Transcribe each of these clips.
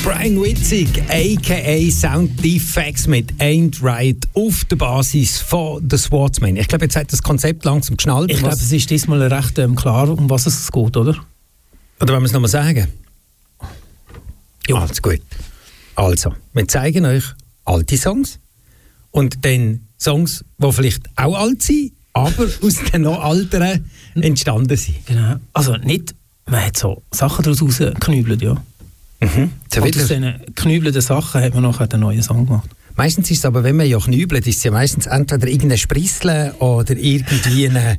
Brian Witzig, a.k.a. Sound Defects mit Ain't Right auf der Basis von The Swartzman. Ich glaube, jetzt hat das Konzept langsam geschnallt. Ich glaube, es ist diesmal recht klar, um was es geht, oder? Oder wollen wir es nochmal sagen? Ja. Also gut. Also, wir zeigen euch alte Songs und dann Songs, die vielleicht auch alt sind, aber aus den noch älteren entstanden sind. Genau. Also nicht, man hat so Sachen daraus rausgeknübelt, ja. Mhm. Und aus diesen geknübelten Sachen hat man nachher einen neuen Song gemacht. Meistens ist es aber, wenn man ja knübelt, ist es ja meistens entweder irgendein Sprissel oder irgendwie eine,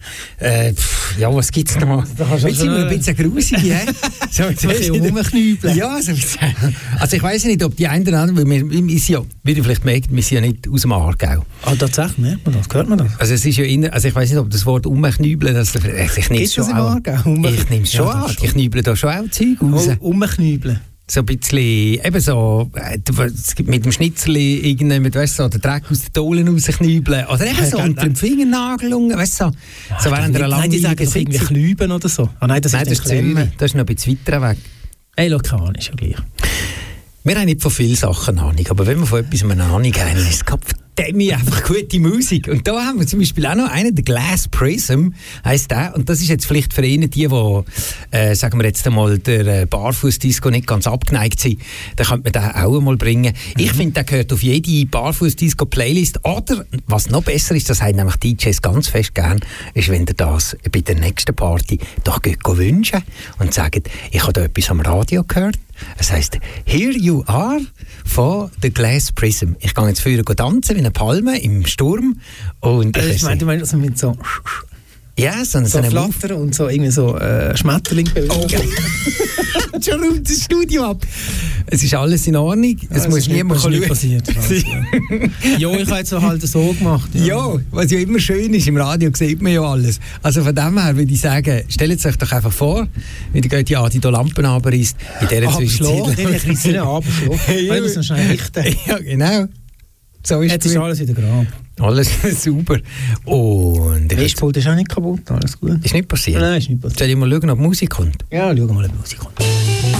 ja, was gibt's noch? Jetzt sind wir ein bisschen grusig, ja? So, ein bisschen rumknübeln. Ja, so. Also ich weiss nicht, ob die einen oder anderen, weil wir sind ja, wie ihr vielleicht merkt, wir sind ja nicht aus dem Aargau. Ah, tatsächlich, merkt man das, hört man das? Also es ist ja also ich weiss nicht, ob das Wort rumknübeln, ich nehme es schon auch. Ich nehme es schon an, ich knüble da schon auch Zeug raus. Rumknübeln. So ein bisschen, eben so, es gibt mit dem Schnitzerli irgendjemand, weißt du, so den Dreck aus den Dohlen rausknübeln. Oder eben so unter dem Fingernagel, weißt du, so während einer langen Nein, die sagen doch irgendwie Klüben oder so. Ah, nein, das ist Zürich. Das ist noch ein bisschen weiter weg. Hey, lokal ist ja gleich. Wir haben nicht von vielen Sachen Ahnung, aber wenn wir von etwas eine Ahnung haben, ist es einfach gute Musik. Und da haben wir zum Beispiel auch noch einen, der Glass Prism heisst der. Und das ist jetzt vielleicht für ihn die sagen wir jetzt einmal, der Barfußdisco nicht ganz abgeneigt sind. Dann könnte man den auch einmal bringen. Ich finde, der gehört auf jede Barfußdisco-Playlist. Oder, was noch besser ist, das haben nämlich DJs ganz fest gern, ist, wenn ihr das bei der nächsten Party doch wünschen und sagt, ich habe da etwas am Radio gehört. Es heisst Here You Are von The Glass Prism. Ich gehe jetzt früher tanzen wie eine Palme im Sturm. Und ich meine, du meinst also mit so... Ja, so Flatter und so irgendwie so Schmetterling bewegen. Schon räumt das Studio ab. Es ist alles in Ordnung. Es muss niemand schauen. Passiert. Ja, ich habe jetzt halt so gemacht. Ja, was ja immer schön ist, im Radio sieht man ja alles. Also von dem her würde ich sagen, stellt euch doch einfach vor, wie die ja die Lampen runterreißt. In dieser Zwischenzeit. Ich reiße nicht ab. Ich muss noch schnell richten. Ja, genau. So ist jetzt ist alles wieder Grab. Alles super. Und das Pult ist auch nicht kaputt, alles gut. Ist nicht passiert? Nein, ist nicht passiert. Soll ich mal schauen, ob Musik kommt? Ja, schauen wir mal, ob Musik kommt.